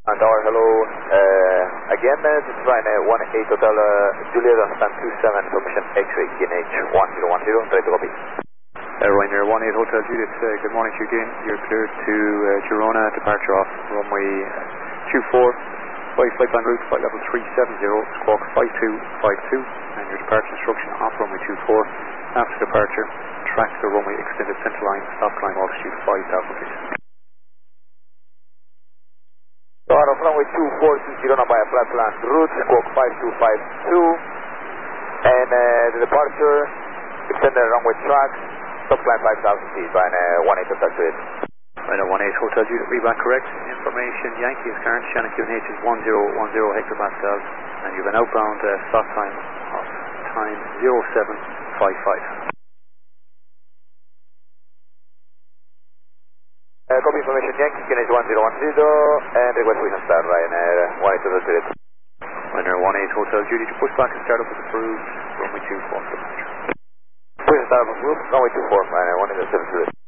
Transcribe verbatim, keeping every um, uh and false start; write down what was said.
And our hello, uh, again, uh, this is Ryanair one eight Hotel uh, Juliet on stand two seven, permission X-ray, G N H one zero one zero, ready to copy. Uh, Ryanair one eight Hotel Juliet, uh, good morning to you again. You're cleared to uh, Girona, departure off runway two four, flight flight plan route, flight level three seven zero, squawk five two five two, and your departure instruction off runway two four. After departure, track the runway extended center line, stop climb altitude five thousand feet. So out of runway two four to Girona by a flight plan route, squawk five two five two, and uh, the departure, extended runway track, stop climb five thousand feet by uh, one eight Hotel Juliet. Right at one eight Hotel Juliet, read back correct. Information, Yankee is current, Shannon Q N H is one zero one zero hectopascals, and you've an outbound uh, stop time of time zero seven five five. Uh, copy information, Yankee, Q N H one zero one zero, and request we can start Ryanair one eight Hotel Juliet. Ryanair one eight Hotel Juliet, you push back and start up with approved, runway two four. Push start up approved, runway two four, Ryanair one eight Hotel Juliet.